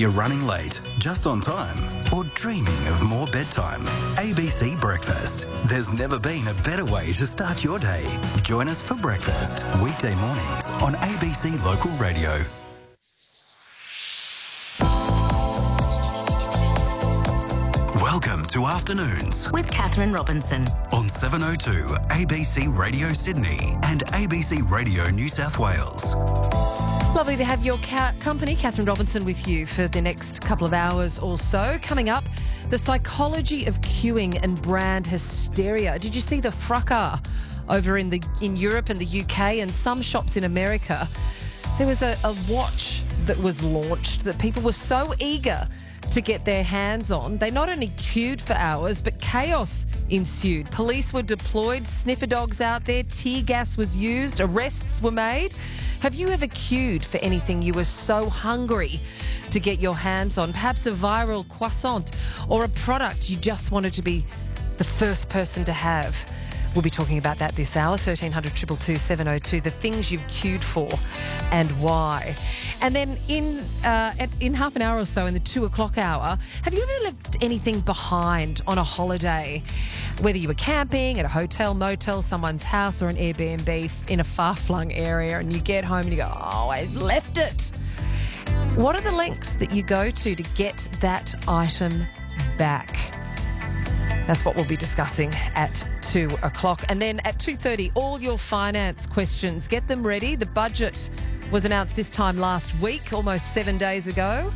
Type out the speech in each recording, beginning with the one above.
you're running late, just on time, or dreaming of more bedtime, ABC Breakfast. There's never been a better way to start your day. Join us for breakfast, weekday mornings on ABC Local Radio. Welcome to Afternoons with Catherine Robinson on 702 ABC Radio Sydney and ABC Radio New South Wales. Lovely to have your company, Catherine Robinson, with you for the next couple of hours or so. Coming up, the psychology of queuing and brand hysteria. Did you see the fracas over in Europe and the UK and some shops in America? There was a watch that was launched that people were so eager to get their hands on. They not only queued for hours, but chaos ensued. Police were deployed, sniffer dogs out there, tear gas was used, arrests were made. Have you ever queued for anything you were so hungry to get your hands on? Perhaps a viral croissant or a product you just wanted to be the first person to have. We'll be talking about that this hour, 1300 222 702, the things you've queued for and why. And then in half an hour or so, in the 2 o'clock hour, have you ever left anything behind on a holiday? Whether you were camping at a hotel, motel, someone's house or an Airbnb in a far-flung area, and you get home and you go, oh, I've left it. What are the lengths that you go to get that item back? That's what we'll be discussing at 2 o'clock. And then at 2:30, all your finance questions. Get them ready. The budget was announced this time last week, almost 7 days ago.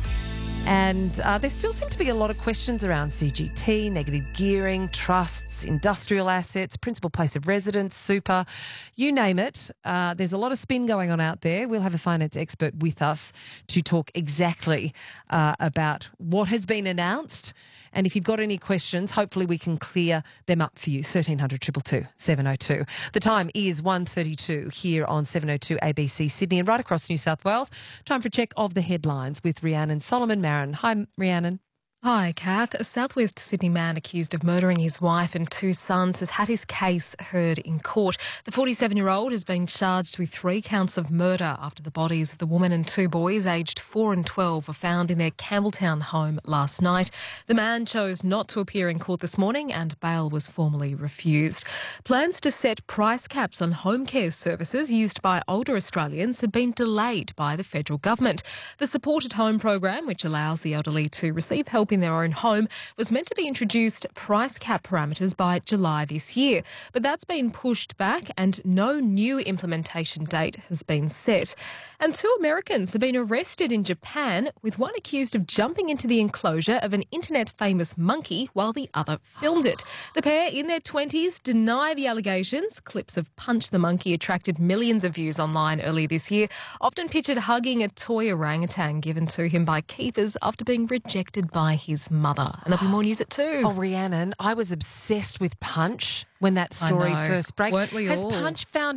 And there still seem to be a lot of questions around CGT, negative gearing, trusts, industrial assets, principal place of residence, super, you name it. There's a lot of spin going on out there. We'll have a finance expert with us to talk exactly about what has been announced. And if you've got any questions, hopefully we can clear them up for you. 1300 222 702. The time is 1:32 here on 702 ABC Sydney and right across New South Wales. Time for a check of the headlines with Rhiannon Solomon Marin. Hi, Rhiannon. Hi, Kath. A southwest Sydney man accused of murdering his wife and two sons has had his case heard in court. The 47-year-old has been charged with 3 counts of murder after the bodies of the woman and 2 boys aged 4 and 12 were found in their Campbelltown home last night. The man chose not to appear in court this morning and bail was formally refused. Plans to set price caps on home care services used by older Australians have been delayed by the federal government. The Support at Home program, which allows the elderly to receive help in their own home, was meant to be introduced price cap parameters by July this year. But that's been pushed back and no new implementation date has been set. And 2 Americans have been arrested in Japan, with one accused of jumping into the enclosure of an internet-famous monkey while the other filmed it. The pair, in their 20s, deny the allegations. Clips of Punch the Monkey attracted millions of views online earlier this year, often pictured hugging a toy orangutan given to him by keepers after being rejected by his mother. And there'll be more news at 2. Oh, Rhiannon, I was obsessed with Punch when that story first broke. Weren't we all? Has Punch found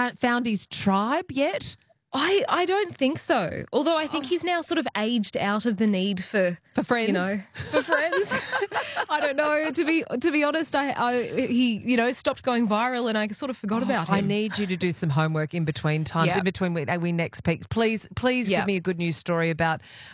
his tribe yet? I don't think so. Although I think he's now sort of aged out of the need for friends. For friends. I don't know. To be honest, he stopped going viral and I sort of forgot about him. I need you to do some homework in between times, in between we next speak. Please give me a good news story about